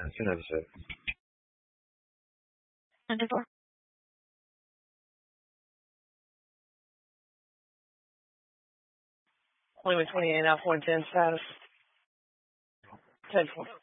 Soon episode. 94. Only with 28 now, 410 status. 10-4.